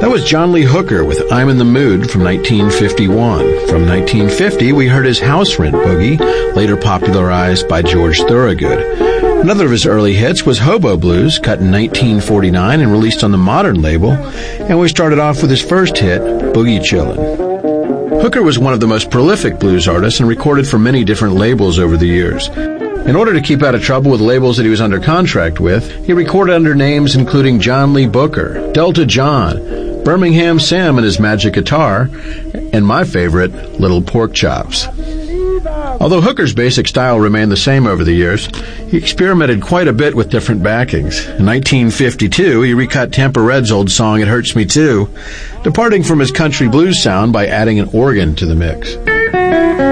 That was John Lee Hooker with I'm in the Mood from 1951. From 1950, we heard his House Rent Boogie, later popularized by George Thorogood. Another of his early hits was Hobo Blues, cut in 1949 and released on the Modern label. And we started off with his first hit, Boogie Chillin'. Hooker was one of the most prolific blues artists and recorded for many different labels over the years. In order to keep out of trouble with labels that he was under contract with, he recorded under names including John Lee Booker, Delta John, Birmingham Sam and his Magic Guitar, and my favorite, Little Pork Chops. Although Hooker's basic style remained the same over the years, he experimented quite a bit with different backings. In 1952, he recut Tampa Red's old song It Hurts Me Too, departing from his country blues sound by adding an organ to the mix.